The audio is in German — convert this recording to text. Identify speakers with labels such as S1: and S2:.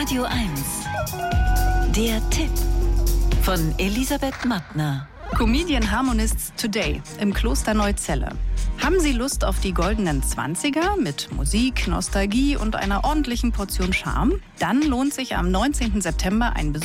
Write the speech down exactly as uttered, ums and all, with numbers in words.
S1: Radio eins. Der Tipp von Elisabeth Mattner.
S2: Comedian Harmonists Today im Kloster Neuzelle. Haben Sie Lust auf die goldenen Zwanziger mit Musik, Nostalgie und einer ordentlichen Portion Charme? Dann lohnt sich am neunzehnten September ein Besuch